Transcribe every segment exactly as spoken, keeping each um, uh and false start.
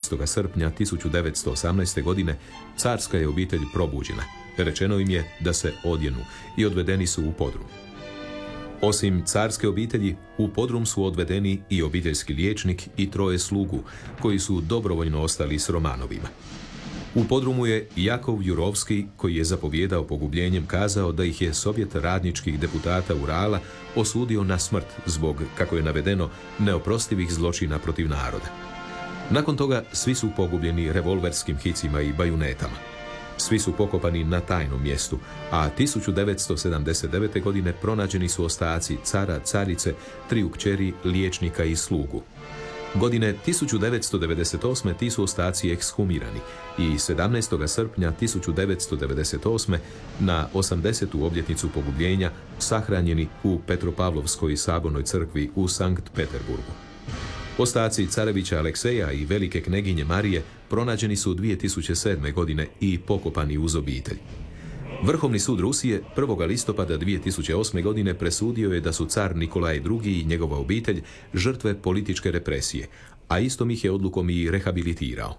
sedamnaestog srpnja tisuću devetsto osamnaeste. godine carska je obitelj probuđena. Rečeno im je da se odjenu i odvedeni su u podrum. Osim carske obitelji, u podrum su odvedeni i obiteljski liječnik i troje slugu, koji su dobrovoljno ostali s Romanovima. U podrumu je Jakov Jurovski, koji je zapovjedao pogubljenjem, kazao da ih je Sovjet radničkih deputata Urala osudio na smrt zbog, kako je navedeno, neoprostivih zločina protiv naroda. Nakon toga svi su pogubljeni revolverskim hicima i bajunetama. Svi su pokopani na tajnom mjestu, a tisuću devetsto sedamdeset devete. godine pronađeni su ostaci cara, carice, triju kćeri, liječnika i slugu. Godine tisuću devetsto devedeset osme. ti su ostaci ekshumirani i sedamnaestog srpnja tisuću devetsto devedeset osme. na osamdesetu obljetnicu pogubljenja sahranjeni u Petropavlovskoj sabornoj crkvi u Sankt Peterburgu. Ostaci carevića Alekseja i velike kneginje Marije pronađeni su dvije tisuće sedme. godine i pokopani uz obitelj. Vrhovni sud Rusije prvog listopada dvije tisuće osme. godine presudio je da su car Nikolaj drugi. i njegova obitelj žrtve političke represije, a istom ih je odlukom i rehabilitirao.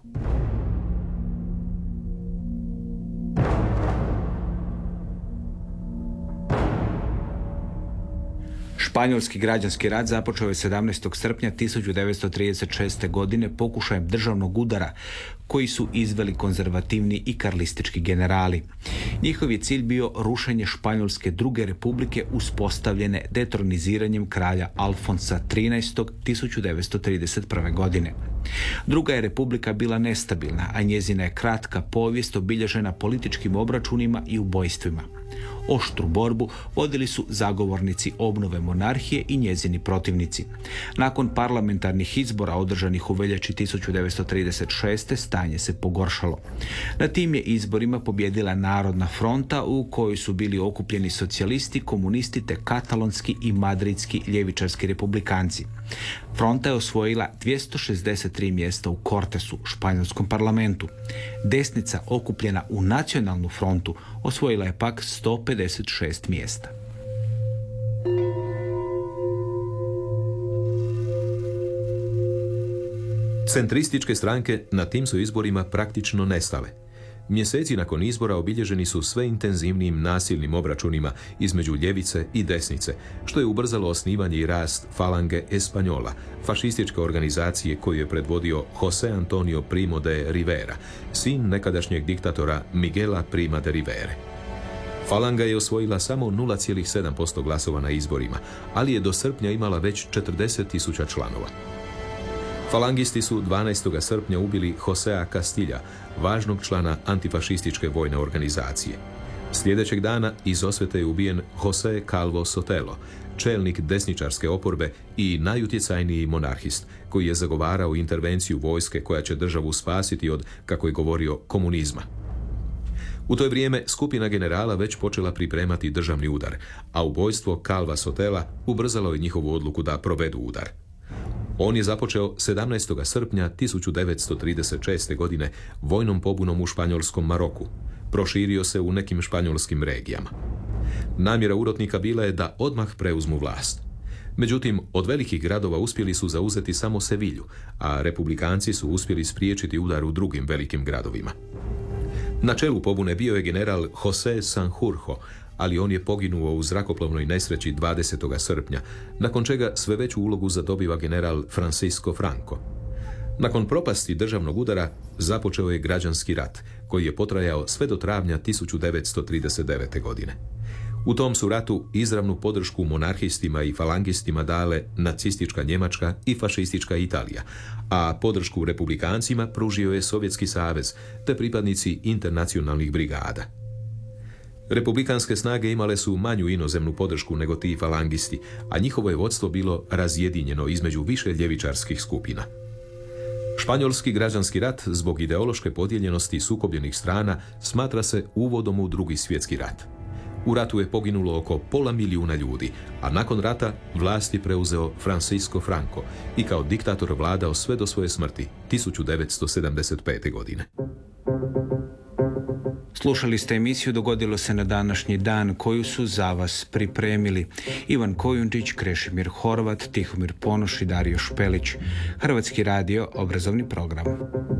Španjolski građanski rat započeo je sedamnaestog srpnja tisuću devetsto trideset šeste. godine pokušajem državnog udara koji su izveli konzervativni i karlistički generali. Njihov je cilj bio rušenje Španjolske druge republike uspostavljene detroniziranjem kralja Alfonsa trinaestog. tisuću devetsto trideset prve. godine. Druga je republika bila nestabilna, a njezina je kratka povijest obilježena političkim obračunima i ubojstvima. Oštru borbu vodili su zagovornici obnove monarhije i njezini protivnici. Nakon parlamentarnih izbora održanih u veljači tisuću devetsto trideset šeste. stanje se pogoršalo. Na tim je izborima pobjedila Narodna fronta u kojoj su bili okupljeni socijalisti, komunisti te katalonski i madridski ljevičarski republikanci. Fronta je osvojila dvjesto šezdeset tri mjesta u Cortesu, španjolskom parlamentu. Desnica, okupljena u Nacionalnu frontu, osvojila je pak sto pedeset šest mjesta. Centrističke stranke na tim su izborima praktično nestale. Mjeseci nakon izbora obilježeni su sve intenzivnijim nasilnim obračunima između ljevice i desnice, što je ubrzalo osnivanje i rast Falange Española, fašističke organizacije koju je predvodio José Antonio Primo de Rivera, sin nekadašnjeg diktatora Miguela Prima de Rivere. Falanga je osvojila samo nula zarez sedam posto glasova na izborima, ali je do srpnja imala već četrdeset tisuća članova. Falangisti su dvanaestog srpnja ubili Josea Castilla, važnog člana antifašističke vojne organizacije. Sljedećeg dana iz osvete je ubijen José Calvo Sotelo, čelnik desničarske oporbe i najutjecajniji monarhist, koji je zagovarao intervenciju vojske koja će državu spasiti od, kako je govorio, komunizma. U to je vrijeme skupina generala već počela pripremati državni udar, a ubojstvo Calva Sotela ubrzalo je njihovu odluku da provedu udar. On je započeo sedamnaestog srpnja tisuću devetsto trideset šeste. godine vojnom pobunom u španjolskom Maroku. Proširio se u nekim španjolskim regijama. Namjera urotnika bila je da odmah preuzmu vlast. Međutim, od velikih gradova uspjeli su zauzeti samo Sevilju, a republikanci su uspjeli spriječiti udar u drugim velikim gradovima. Na čelu pobune bio je general José Sanjurjo, ali on je poginuo u zrakoplovnoj nesreći dvadesetog srpnja, nakon čega sve veću ulogu zadobiva general Francisco Franco. Nakon propasti državnog udara započeo je građanski rat, koji je potrajao sve do travnja tisuću devetsto trideset devete. godine. U tom su ratu izravnu podršku monarhistima i falangistima dale nacistička Njemačka i fašistička Italija, a podršku republikancima pružio je Sovjetski savez te pripadnici internacionalnih brigada. Republikanske snage imale su manju inozemnu podršku nego ti falangisti, a njihovo je vodstvo bilo razjedinjeno između više ljevičarskih skupina. Španjolski građanski rat zbog ideološke podijeljenosti sukobljenih strana smatra se uvodom u Drugi svjetski rat. U ratu je poginulo oko pola milijuna ljudi, a nakon rata vlast je preuzeo Francisco Franco i kao diktator vladao sve do svoje smrti tisuću devetsto sedamdeset pete. godine. Slušali ste emisiju Dogodilo se na današnji dan, koju su za vas pripremili Ivan Kojundžić, Krešimir Horvat, Tihomir Ponoš i Dario Špelić. Hrvatski radio, obrazovni program.